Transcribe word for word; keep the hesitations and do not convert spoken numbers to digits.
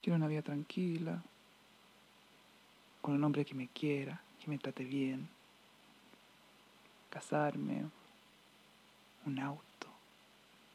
Quiero una vida tranquila, con un hombre que me quiera, que me trate bien, casarme, un auto.